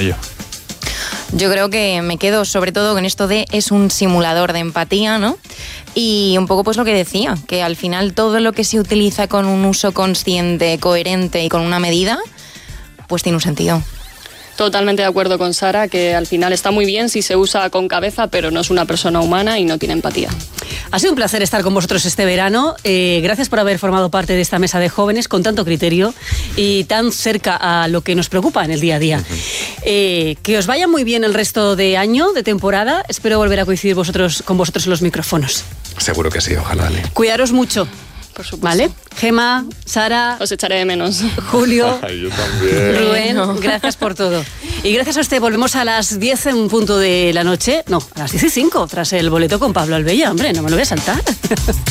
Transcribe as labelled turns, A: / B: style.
A: ello.
B: Yo creo que me quedo sobre todo con esto de es un simulador de empatía, ¿no? Y un poco pues lo que decía, que al final todo lo que se utiliza con un uso consciente, coherente y con una medida, pues tiene un sentido.
C: Totalmente de acuerdo con Sara, que al final está muy bien si se usa con cabeza, pero no es una persona humana y no tiene empatía.
D: Ha sido un placer estar con vosotros este verano. Gracias por haber formado parte de esta mesa de jóvenes con tanto criterio y tan cerca a lo que nos preocupa en el día a día. Que os vaya muy bien el resto de año, de temporada. Espero volver a coincidir con vosotros en los micrófonos.
E: Seguro que sí, ojalá.
D: Cuidaros mucho.
C: Por supuesto.
D: ¿Vale? Gemma, Sara...
C: Os echaré de menos.
D: Julio.
E: Yo también.
D: Rubén, gracias por todo. Y gracias a usted, volvemos a las 10 en punto de la noche. No, a las 10:05, tras el boleto con Pablo Albella. Hombre, no me lo voy a saltar.